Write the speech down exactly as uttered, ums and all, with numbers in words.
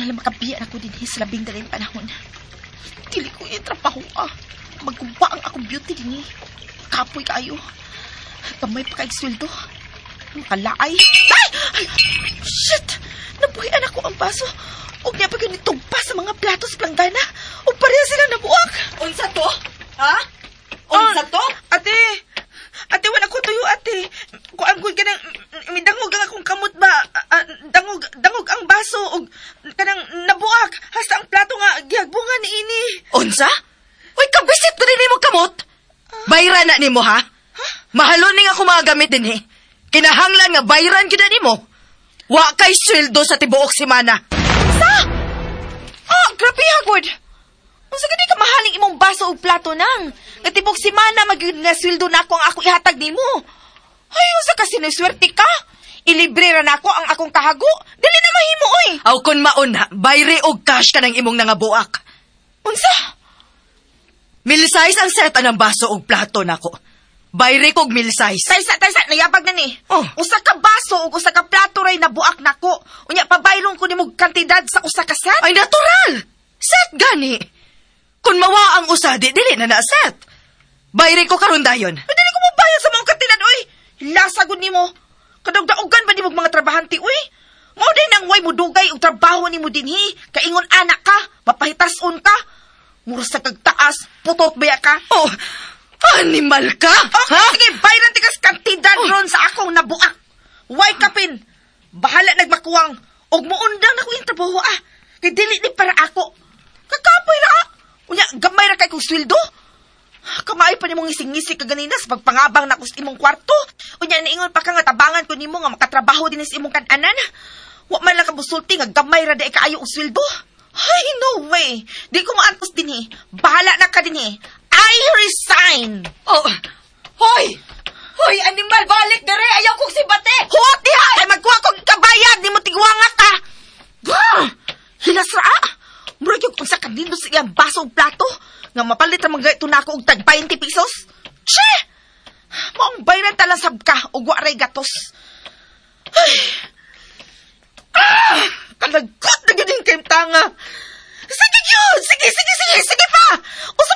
na lang makabiyan ako din sa labing daling panahon. Dili ko itrapaho ah. Magkuba ang akong beauty din eh. Kapoy kayo. Kamay pa kaig sweldo. Makalaay. Ay! Ay! Shit! Nabuhian ako ang baso. Huwag niya pa ganitong pa sa mga plato sa planggana. O pareha sila nabuak. Unsa to? Ha? Unsa to? Ate! Ate, wala ko tuyo, ate. Kung ang good ka nang, midangog ang akong kamot ba? Uh, dangog, dangog ang baso. O kanang nabuak. Hasta ang plato nga, gihagbungan ni ini. Unsa? Uy, kabisit na rin mo kamot. Bayran na ni mo, ha? Huh? Mahalon ni nga ako mga gamit din, eh. Kinahanglan nga bayran kita ni mo. Wa kay sweldo sa tibuok simana. Sa? Ah, grabe hagod. Unsa gani ka mahaling imong baso og plato nang? Natibok si mana magiging nga sweldo na ako ang ako ihatag nimo. Ay, unsa ka sinuswerte ka? Ilibre ra nako ang akong kahago. Dili na mahimo oy. Aw kun mauna, bayre og cash ka ng imong nangabuak. Unsa? Mil size ang set ng baso og plato nako. Bayre kog mil size. Taysa, taysa, nayabag na ni. Oh. Usa ka baso ug usa ka plato ray nabuak nako. Unya pabayron ko nimo kantidad sa usa ka set. Ay natural. Set gani. Kung mawa ang usa, di dili na na-set. Bayre ko karon dayon. Ay, dili ko mabayad sa mga kantidad, oy. Lasagod nimo. Kadagdaogan ba nimo mga trabahanti, oy? Mao day nang way mo dugay og trabaho nimo dinhi. Kaingon anak ka, mapahitason ka. Mura sa kagtaas, putot baya ka. Oh, animal ka? Okay, ha? sige, bayran tigas kantidad Oh. ron sa akong nabuak. Way kapin. Bahala nagmakuwang. Og muundang na ko yung trabaho, ah. Kay dili ni para ako. Kakapoy ra, ah. Unya, gamay ra kay kong sweldo. Kamay pa nimong ising-isig kaganina sa pagpangabang na kus imong kwarto. Unya, naingon pa ka nga tabangan ko nimo nga makatrabaho din sa imong kananan. Wa man lang kabusulti nga gamay ra di kaayo og sweldo. Ay, no way. Di ko maantos din eh. Bahala na ka din eh. I resign. Oh, hoy! Hoy, animal, balik dere. Ayaw kong sibate. Huwag diha! Ay, magkuha kong kabayad. Di mo tigwanga ka. Bah! Hinasra, ah! Mura yung kung sa kanino sa iyang baso o plato nga mapalit ang mga ito na ako og tag twenty pesos. Che! Maong bayran talang sab ka o waray gatos. Ay! Ah! Kalagot na ganing kayong tanga. Sige yun! Sige, sige, sige! Sige pa! Usa